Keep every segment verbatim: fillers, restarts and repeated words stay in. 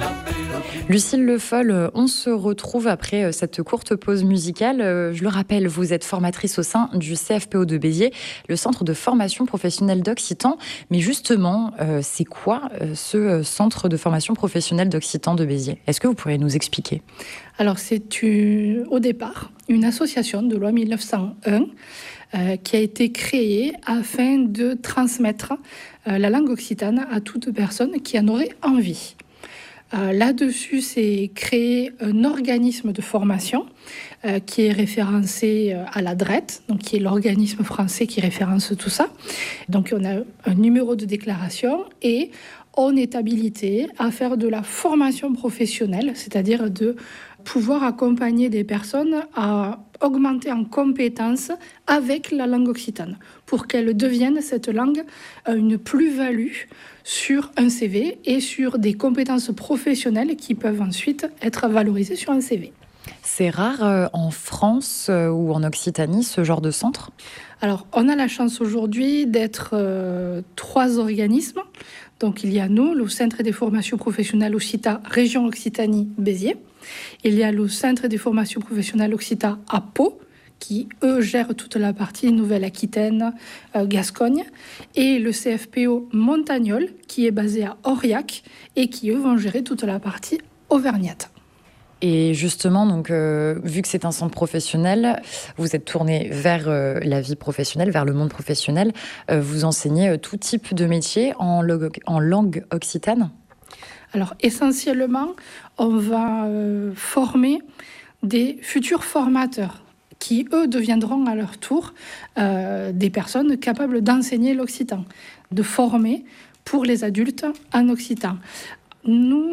Lucille Le Foll, on se retrouve après cette courte pause musicale. Je le rappelle, vous êtes formatrice au sein du C F P O de Béziers, le centre de formation professionnelle d'Occitan. Mais justement, c'est quoi ce centre de formation professionnelle d'Occitan de Béziers ? Est-ce que vous pourriez nous expliquer ? Alors, c'est une, au départ une association de loi mille neuf cent un euh, qui a été créée afin de transmettre euh, la langue occitane à toute personne qui en aurait envie. Euh, là-dessus, c'est créé un organisme de formation euh, qui est référencé euh, à la D R E T, donc qui est l'organisme français qui référence tout ça. Donc, on a un numéro de déclaration et on est habilité à faire de la formation professionnelle, c'est-à-dire de pouvoir accompagner des personnes à augmenter en compétences avec la langue occitane pour qu'elle devienne, cette langue, une plus-value sur un C V et sur des compétences professionnelles qui peuvent ensuite être valorisées sur un C V. C'est rare euh, en France euh, ou en Occitanie, ce genre de centre ? Alors, on a la chance aujourd'hui d'être euh, trois organismes. Donc, il y a nous, le Centre des formations professionnelles Occita, région Occitanie-Béziers. Il y a le Centre des formations professionnelles Occita à Pau, qui, eux, gèrent toute la partie Nouvelle-Aquitaine, euh, Gascogne. Et le C F P O Montagnol, qui est basé à Aurillac et qui, eux, vont gérer toute la partie auvergnate. Et justement, donc, euh, vu que c'est un centre professionnel, vous êtes tourné vers euh, la vie professionnelle, vers le monde professionnel. Euh, vous enseignez euh, tout type de métier en, log- en langue occitane ? Alors, essentiellement, on va euh, former des futurs formateurs qui, eux, deviendront à leur tour euh, des personnes capables d'enseigner l'occitan, de former pour les adultes en occitan. Nous,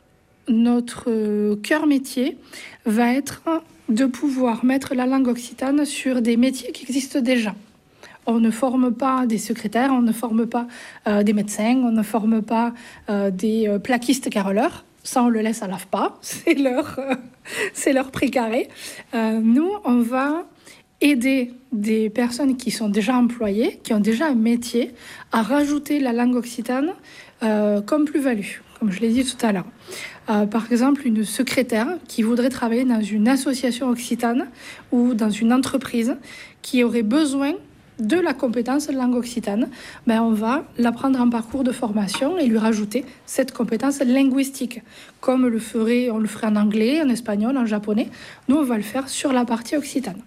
notre cœur métier va être de pouvoir mettre la langue occitane sur des métiers qui existent déjà. On ne forme pas des secrétaires, on ne forme pas euh, des médecins, on ne forme pas euh, des euh, plaquistes carreleurs. Ça, on le laisse à l'A F P A, c'est leur, euh, c'est leur précaré. Euh, nous, on va aider des personnes qui sont déjà employées, qui ont déjà un métier, à rajouter la langue occitane euh, comme plus-value, comme je l'ai dit tout à l'heure. Euh, par exemple, une secrétaire qui voudrait travailler dans une association occitane ou dans une entreprise qui aurait besoin de la compétence langue occitane, ben on va l'apprendre en parcours de formation et lui rajouter cette compétence linguistique, comme le ferait, on le ferait en anglais, en espagnol, en japonais. Nous, on va le faire sur la partie occitane.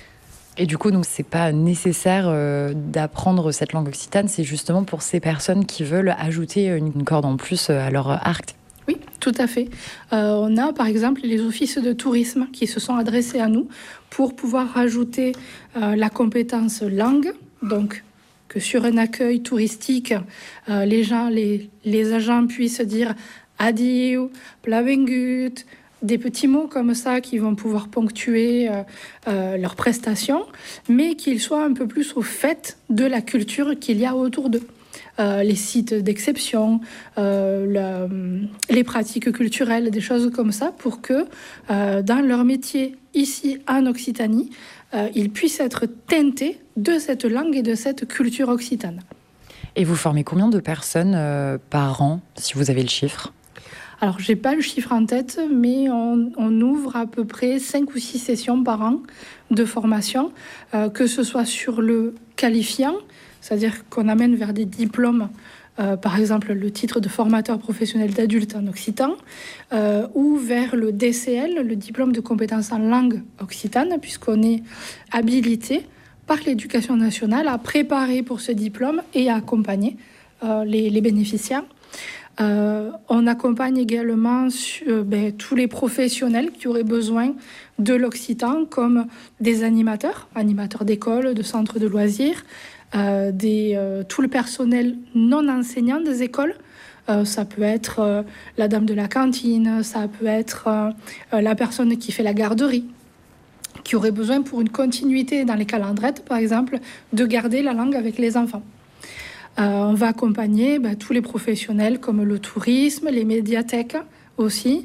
Et du coup, donc, c'est pas nécessaire euh, d'apprendre cette langue occitane, c'est justement pour ces personnes qui veulent ajouter une corde en plus à leur arc. Oui, tout à fait. Euh, on a par exemple les offices de tourisme qui se sont adressés à nous pour pouvoir rajouter euh, la compétence langue, donc que sur un accueil touristique, euh, les gens, les, les agents puissent dire adieu, plavengut, des petits mots comme ça qui vont pouvoir ponctuer euh, euh, leurs prestations, mais qu'ils soient un peu plus au fait de la culture qu'il y a autour d'eux. Euh, les sites d'exception, euh, la, les pratiques culturelles, des choses comme ça, pour que euh, dans leur métier ici en Occitanie, euh, ils puissent être teintés de cette langue et de cette culture occitane. Et vous formez combien de personnes euh, par an, si vous avez le chiffre ? Alors, je n'ai pas le chiffre en tête, mais on, on ouvre à peu près cinq ou six sessions par an de formation, euh, que ce soit sur le qualifiant, c'est-à-dire qu'on amène vers des diplômes, euh, par exemple le titre de formateur professionnel d'adulte en occitan, euh, ou vers le D C L, le diplôme de compétences en langue occitane, puisqu'on est habilité par l'éducation nationale à préparer pour ce diplôme et à accompagner euh, les, les bénéficiaires. Euh, on accompagne également euh, ben, tous les professionnels qui auraient besoin de l'occitan, comme des animateurs, animateurs d'école, de centres de loisirs, euh, des, euh, tout le personnel non enseignant des écoles. Euh, ça peut être euh, la dame de la cantine, ça peut être euh, la personne qui fait la garderie, qui aurait besoin pour une continuité dans les calendrettes, par exemple, de garder la langue avec les enfants. Euh, on va accompagner bah, tous les professionnels comme le tourisme, les médiathèques aussi.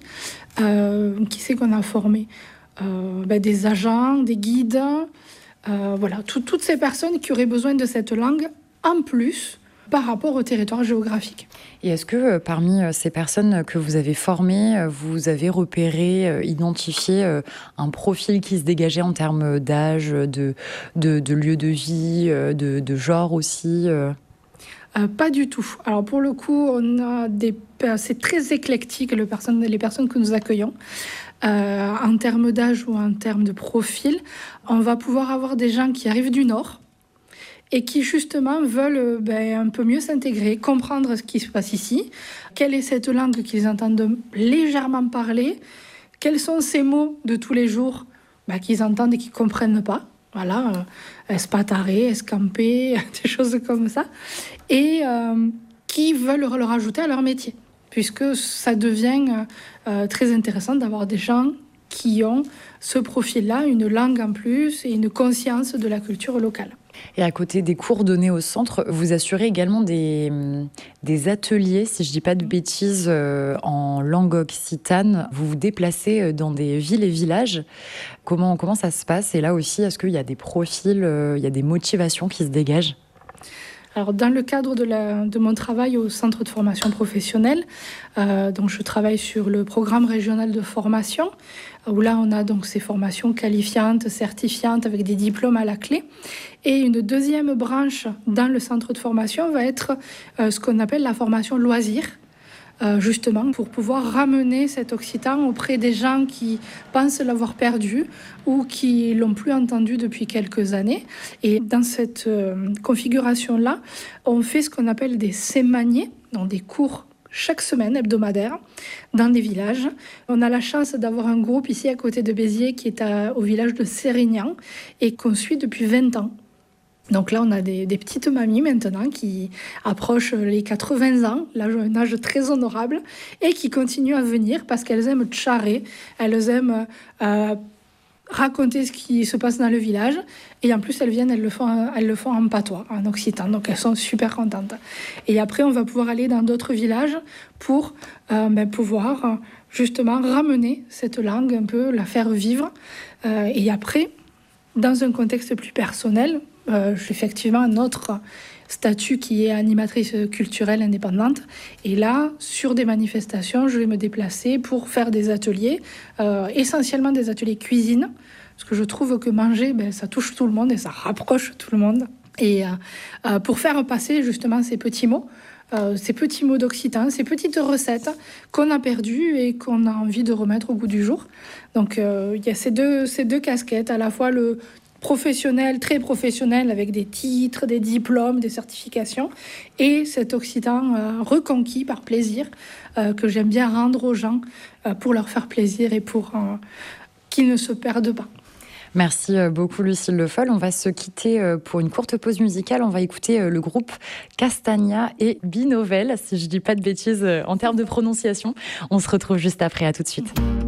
Euh, qui c'est qu'on a formé euh, bah, des agents, des guides, euh, voilà, tout, toutes ces personnes qui auraient besoin de cette langue en plus par rapport au territoire géographique. Et est-ce que euh, parmi euh, ces personnes que vous avez formées, euh, vous avez repéré, euh, identifié euh, un profil qui se dégageait en termes d'âge, de, de, de lieu de vie, euh, de, de genre aussi euh Euh, pas du tout. Alors pour le coup, on a des, c'est très éclectique le personne, les personnes que nous accueillons. Euh, en termes d'âge ou en termes de profil, on va pouvoir avoir des gens qui arrivent du Nord et qui justement veulent ben, un peu mieux s'intégrer, comprendre ce qui se passe ici, quelle est cette langue qu'ils entendent légèrement parler, quels sont ces mots de tous les jours ben, qu'ils entendent et qu'ils ne comprennent pas. Voilà, euh, espatarrer, escamper, des choses comme ça. Et euh, qui veulent le rajouter à leur métier, puisque ça devient euh, très intéressant d'avoir des gens qui ont ce profil-là, une langue en plus et une conscience de la culture locale. Et à côté des cours donnés au centre, vous assurez également des, des ateliers, si je ne dis pas de bêtises, euh, en langue occitane. Vous vous déplacez dans des villes et villages. Comment, comment ça se passe? Et là aussi, est-ce qu'il y a des profils, euh, il y a des motivations qui se dégagent? Alors, dans le cadre de, la, de mon travail au centre de formation professionnelle, euh, donc je travaille sur le programme régional de formation, où là on a donc ces formations qualifiantes, certifiantes, avec des diplômes à la clé. Et une deuxième branche dans le centre de formation va être euh, ce qu'on appelle la formation loisir. Euh, justement pour pouvoir ramener cet occitan auprès des gens qui pensent l'avoir perdu ou qui l'ont plus entendu depuis quelques années. Et dans cette euh, configuration-là, on fait ce qu'on appelle des sémaniers, donc des cours chaque semaine hebdomadaires dans des villages. On a la chance d'avoir un groupe ici à côté de Béziers qui est à, au village de Sérignan et qu'on suit depuis vingt ans. Donc là, on a des, des petites mamies maintenant qui approchent les quatre-vingts ans, l'âge, un âge très honorable, et qui continuent à venir parce qu'elles aiment tcharrer, elles aiment euh, raconter ce qui se passe dans le village, et en plus elles viennent, elles le font, elles le font en patois, en occitan, donc elles sont super contentes. Et après, on va pouvoir aller dans d'autres villages pour euh, ben, pouvoir justement ramener cette langue, un peu la faire vivre. Euh, et après, dans un contexte plus personnel, Euh, j'ai effectivement un autre statut qui est animatrice culturelle indépendante. Et là, sur des manifestations, je vais me déplacer pour faire des ateliers, euh, essentiellement des ateliers cuisine, parce que je trouve que manger, ben, ça touche tout le monde et ça rapproche tout le monde. Et euh, pour faire passer justement ces petits mots, euh, ces petits mots d'occitan, ces petites recettes qu'on a perdues et qu'on a envie de remettre au goût du jour. Donc euh, il y a ces deux, ces deux casquettes, à la fois le professionnel, très professionnel, avec des titres, des diplômes, des certifications, et cet occitan euh, reconquis par plaisir, euh, que j'aime bien rendre aux gens euh, pour leur faire plaisir et pour euh, qu'ils ne se perdent pas. Merci beaucoup Lucille Le Foll. On va se quitter pour une courte pause musicale. On va écouter le groupe Castagna et Binovel, si je ne dis pas de bêtises en termes de prononciation. On se retrouve juste après, à tout de suite.